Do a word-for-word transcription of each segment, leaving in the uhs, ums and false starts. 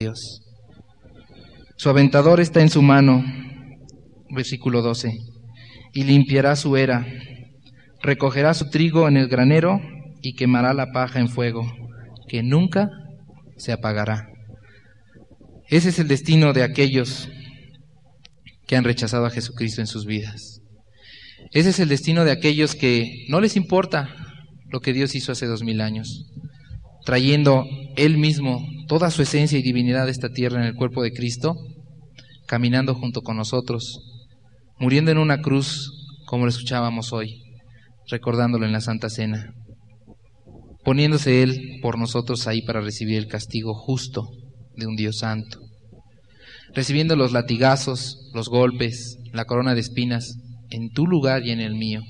Dios. Su aventador está en su mano, versículo doce, y limpiará su era, recogerá su trigo en el granero y quemará la paja en fuego, que nunca se apagará. Ese es el destino de aquellos que han rechazado a Jesucristo en sus vidas. Ese es el destino de aquellos que no les importa lo que Dios hizo hace dos mil años, trayendo Él mismo toda su esencia y divinidad de esta tierra en el cuerpo de Cristo, caminando junto con nosotros, muriendo en una cruz, como lo escuchábamos hoy, recordándolo en la Santa Cena, poniéndose Él por nosotros ahí para recibir el castigo justo de un Dios santo, recibiendo los latigazos, los golpes, la corona de espinas, en tu lugar y en el mío.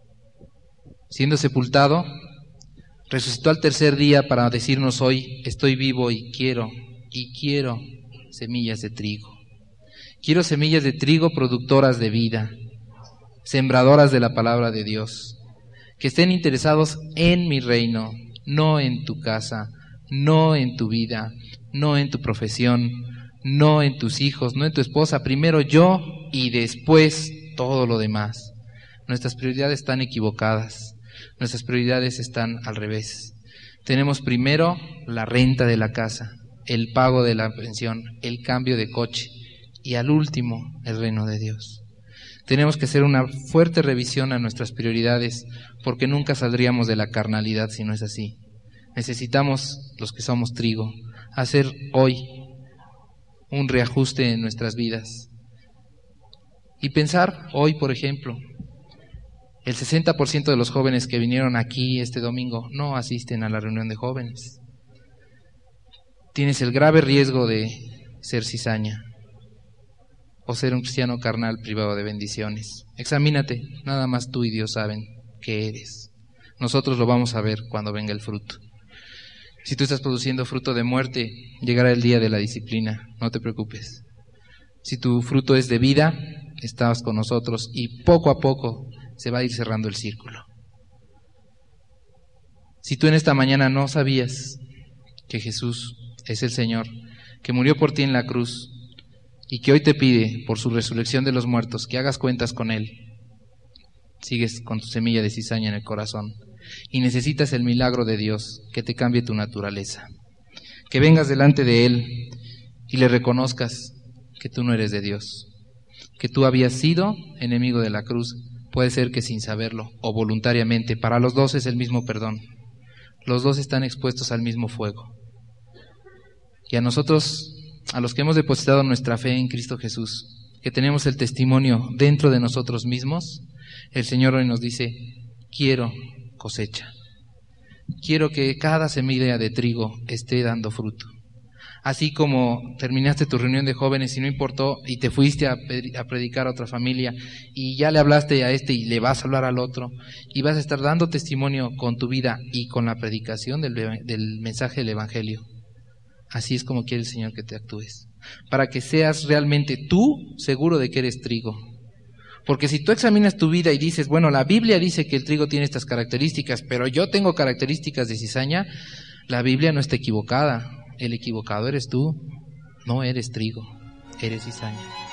Siendo sepultado, resucitó al tercer día para decirnos hoy: estoy vivo y quiero, y quiero semillas de trigo. Quiero semillas de trigo productoras de vida, sembradoras de la palabra de Dios, que estén interesados en mi reino, no en tu casa, no en tu vida, no en tu profesión, no en tus hijos, no en tu esposa. Primero yo y después todo lo demás. Nuestras prioridades están equivocadas. Nuestras prioridades están al revés. Tenemos primero la renta de la casa, el pago de la pensión, el cambio de coche y al último el reino de Dios. Tenemos que hacer una fuerte revisión a nuestras prioridades, porque nunca saldríamos de la carnalidad si no es así. Necesitamos, los que somos trigo, hacer hoy un reajuste en nuestras vidas y pensar hoy, por ejemplo, el sesenta por ciento de los jóvenes que vinieron aquí este domingo no asisten a la reunión de jóvenes. Tienes el grave riesgo de ser cizaña o ser un cristiano carnal privado de bendiciones. Examínate, nada más tú y Dios saben qué eres. Nosotros lo vamos a ver cuando venga el fruto. Si tú estás produciendo fruto de muerte, llegará el día de la disciplina, no te preocupes. Si tu fruto es de vida, estás con nosotros y poco a poco se va a ir cerrando el círculo. Si tú en esta mañana no sabías que Jesús es el Señor, que murió por ti en la cruz y que hoy te pide por su resurrección de los muertos que hagas cuentas con Él, sigues con tu semilla de cizaña en el corazón y necesitas el milagro de Dios que te cambie tu naturaleza, que vengas delante de Él y le reconozcas que tú no eres de Dios, que tú habías sido enemigo de la cruz. Puede ser que sin saberlo o voluntariamente. Para los dos es el mismo perdón. Los dos están expuestos al mismo fuego. Y a nosotros, a los que hemos depositado nuestra fe en Cristo Jesús, que tenemos el testimonio dentro de nosotros mismos, el Señor hoy nos dice: quiero cosecha. Quiero que cada semilla de trigo esté dando fruto. Así como terminaste tu reunión de jóvenes y no importó y te fuiste a, a predicar a otra familia y ya le hablaste a este y le vas a hablar al otro y vas a estar dando testimonio con tu vida y con la predicación del, del mensaje del Evangelio. Así es como quiere el Señor que te actúes, para que seas realmente tú seguro de que eres trigo. Porque si tú examinas tu vida y dices, bueno, la Biblia dice que el trigo tiene estas características, pero yo tengo características de cizaña, la Biblia no está equivocada. El equivocado eres tú, no eres trigo, eres cizaña.